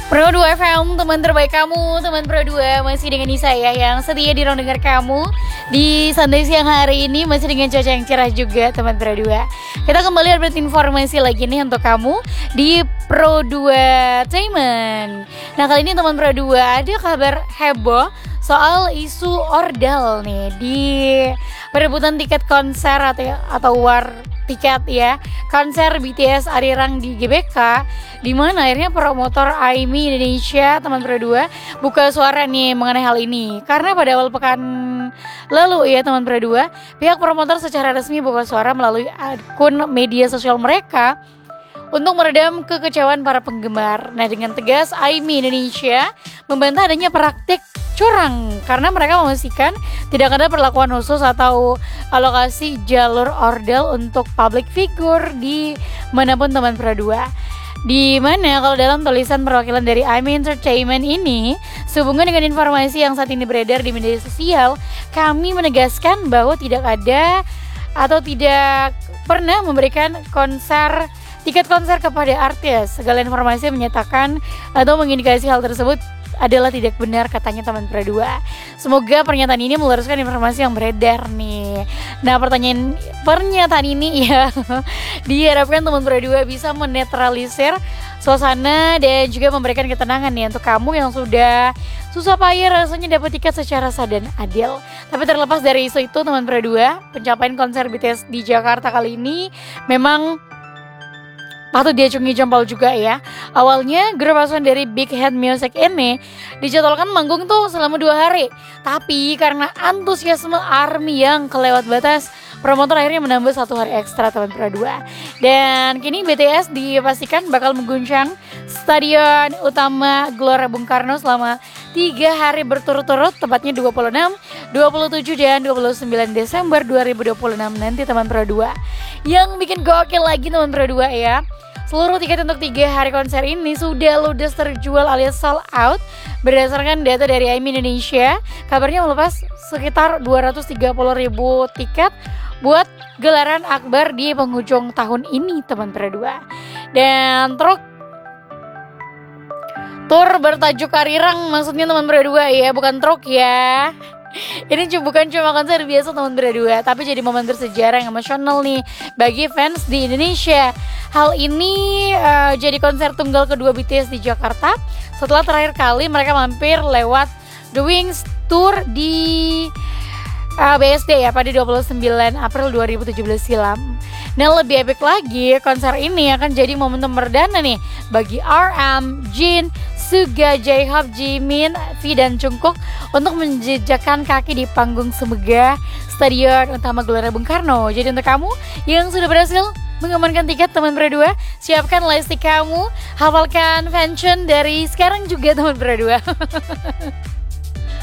Pro 2 FM, teman terbaik kamu, teman Pro 2 masih dengan saya yang setia di ruang dengar kamu. Di santai siang hari ini masih dengan cuaca yang cerah juga, teman Pro 2. Kita kembali update informasi lagi nih untuk kamu di Pro 2 Entertainment. Nah, kali ini teman Pro 2 ada kabar heboh soal isu ordal nih di perebutan tiket konser atau war tiket ya konser BTS Arirang di GBK, di mana akhirnya promotor AIMI Indonesia teman Pro 2 buka suara nih mengenai hal ini. Karena pada awal pekan lalu ya teman Pro 2, pihak promotor secara resmi buka suara melalui akun media sosial mereka untuk meredam kekecewaan para penggemar. Nah, dengan tegas AIMI Indonesia membantah adanya praktik curang karena mereka memastikan tidak ada perlakuan khusus atau alokasi jalur ordal untuk public figure di manapun teman Pro 2. Di mana kalau dalam tulisan perwakilan dari AIMI Entertainment ini sehubungan dengan informasi yang saat ini beredar di media sosial, kami menegaskan bahwa tidak ada atau tidak pernah memberikan tiket konser kepada artis. Segala informasi menyatakan atau mengindikasi hal tersebut adalah tidak benar, katanya teman Pro 2. Semoga pernyataan ini meluruskan informasi yang beredar nih. Nah, pernyataan ini ya diharapkan teman Pro 2 bisa menetralisir suasana dan juga memberikan ketenangan nih untuk kamu yang sudah susah payah rasanya dapat tiket secara sah dan adil. Tapi terlepas dari isu itu teman Pro 2, pencapaian konser BTS di Jakarta kali ini memang patut diacungi jempol juga ya. Awalnya grup asuhan dari Big Hit Music ini dijadwalkan manggung tuh selama 2 hari. Tapi karena antusiasme ARMY yang kelewat batas, promotor akhirnya menambah 1 hari ekstra teman Pro 2. Dan kini BTS dipastikan bakal mengguncang Stadion Utama Gelora Bung Karno selama 3 hari berturut-turut, tepatnya 26, 27 dan 29 Desember 2026 nanti teman Pro 2. Yang bikin gokil lagi teman Pro 2 ya, seluruh tiket untuk 3 hari konser ini sudah ludes terjual alias sold out. Berdasarkan data dari AIMI Indonesia, kabarnya melepas sekitar 230.000 tiket buat gelaran akbar di penghujung tahun ini teman Pro 2. Dan tur bertajuk Arirang maksudnya teman Pro 2 ya, bukan truk ya. Ini bukan cuma konser biasa teman Pro 2, tapi jadi momen bersejarah yang emosional nih bagi fans di Indonesia. Hal ini jadi konser tunggal kedua BTS di Jakarta setelah terakhir kali mereka mampir lewat The Wings Tour di BSD ya pada 29 April 2017 silam. Nah, lebih epic lagi, konser ini akan jadi momentum perdana nih bagi RM, Jin, Suga, J-Hope, Jimin, V dan Jungkook untuk menjejakkan kaki di panggung semegah Stadion Utama Gelora Bung Karno. Jadi untuk kamu yang sudah berhasil mengamankan tiket teman Pro 2, siapkan lightstick kamu, hafalkan fansion dari sekarang juga teman Pro 2.